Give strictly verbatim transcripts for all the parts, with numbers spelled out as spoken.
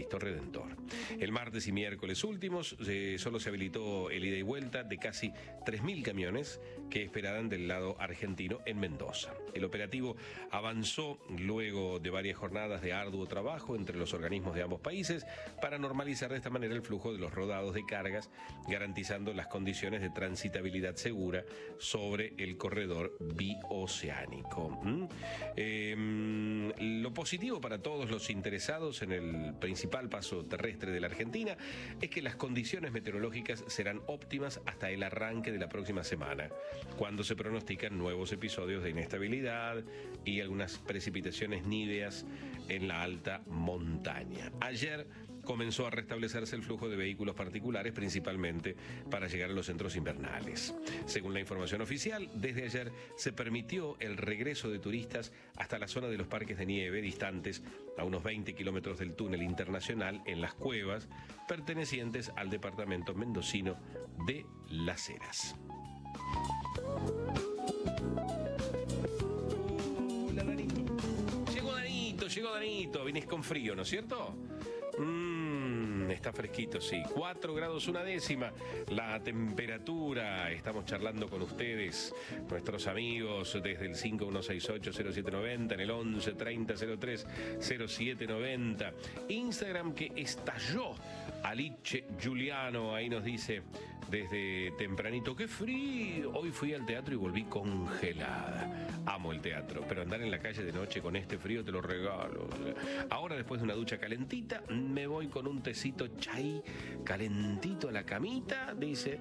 Cristo Redentor. El martes y miércoles últimos eh, solo se habilitó el ida y vuelta de casi tres mil camiones que esperarán del lado argentino en Mendoza. El operativo avanzó luego de varias jornadas de arduo trabajo entre los organismos de ambos países para normalizar de esta manera el flujo de los rodados de cargas, garantizando las condiciones de transitabilidad segura sobre el corredor bioceánico. ¿Mm? Eh, lo positivo para todos los interesados en el principal paso terrestre de la Argentina es que las condiciones meteorológicas serán óptimas hasta el arranque de la próxima semana, cuando se pronostican nuevos episodios de inestabilidad y algunas precipitaciones níveas en la alta montaña. Ayer comenzó a restablecerse el flujo de vehículos particulares, principalmente para llegar a los centros invernales. Según la información oficial, desde ayer se permitió el regreso de turistas hasta la zona de los parques de nieve, distantes a unos veinte kilómetros del túnel internacional en Las Cuevas, pertenecientes al departamento mendocino de Las Heras. Hola, Danito. Llegó Danito, llegó Danito. Vinís con frío, ¿no es cierto? Mmm, está fresquito, sí. cuatro grados una décima la temperatura. Estamos charlando con ustedes, nuestros amigos, desde el cinco uno seis ocho cero siete nueve cero, en el once treinta cero tres cero siete noventa. Instagram que estalló. Alice Giuliano ahí nos dice desde tempranito: ¡qué frío! Hoy fui al teatro y volví congelada. Amo el teatro, pero andar en la calle de noche con este frío te lo regalo. Ahora, después de una ducha calentita, me voy con un tecito chai calentito a la camita, dice,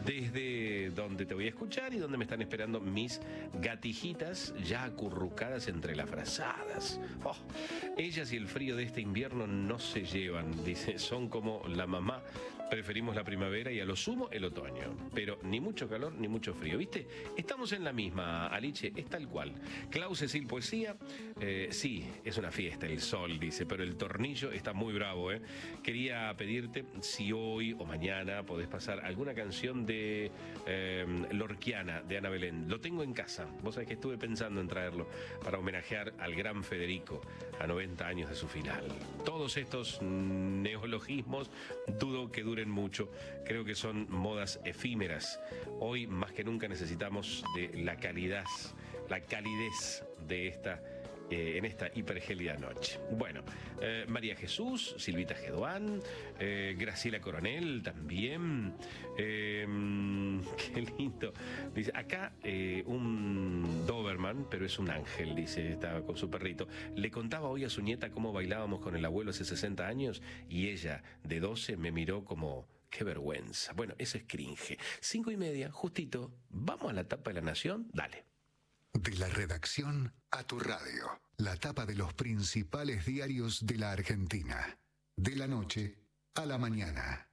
desde donde te voy a escuchar y donde me están esperando mis gatijitas ya acurrucadas entre las frazadas. Oh, ellas y el frío de este invierno no se llevan, dice, son como la mamá. Preferimos la primavera y a lo sumo el otoño, pero ni mucho calor ni mucho frío, ¿viste? Estamos en la misma, Alice, es tal cual. Clau Cecil Poesía, eh, sí, es una fiesta el sol, dice, pero el tornillo está muy bravo, ¿eh? Quería pedirte si hoy o mañana podés pasar alguna canción de eh, Lorquiana, de Ana Belén. Lo tengo en casa, vos sabés que estuve pensando en traerlo para homenajear al gran Federico a noventa años de su final. Todos estos neologismos dudo que duren mucho, creo que son modas efímeras. Hoy más que nunca necesitamos de la calidad, la calidez de esta Eh, en esta hipergélida noche. Bueno, eh, María Jesús, Silvita Geduán, eh, Graciela Coronel también. Eh, qué lindo. Dice, acá eh, un Doberman, pero es un ángel, dice, estaba con su perrito. Le contaba hoy a su nieta cómo bailábamos con el abuelo hace sesenta años y ella, de doce, me miró como... ¡qué vergüenza! Bueno, eso es cringe. Cinco y media, justito. ¿Vamos a la tapa de La Nación? Dale. De la redacción a tu radio. La tapa de los principales diarios de la Argentina. De la noche a la mañana.